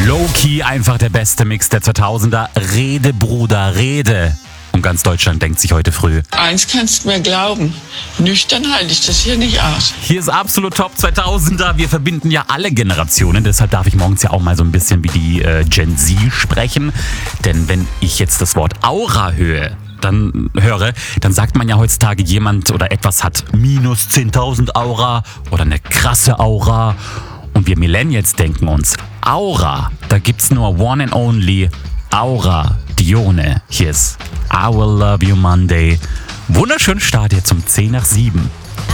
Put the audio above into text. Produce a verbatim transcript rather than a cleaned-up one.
Low-Key einfach der beste Mix der zweitausender. Rede, Bruder, rede. Und ganz Deutschland denkt sich heute früh: Eins kannst du mir glauben, nüchtern halte ich das hier nicht aus. Hier ist absolut Top zweitausender. Wir verbinden ja alle Generationen. Deshalb darf ich morgens ja auch mal so ein bisschen wie die äh, Gen Z sprechen. Denn wenn ich jetzt das Wort Aura höre, dann höre, dann sagt man ja heutzutage, jemand oder etwas hat minus zehntausend Aura oder eine krasse Aura. Und wir Millennials denken uns, Aura, da gibt's nur one and only Aura Dione. Hier ist I Will Love You Monday. Wunderschönen Start jetzt um zehn nach sieben.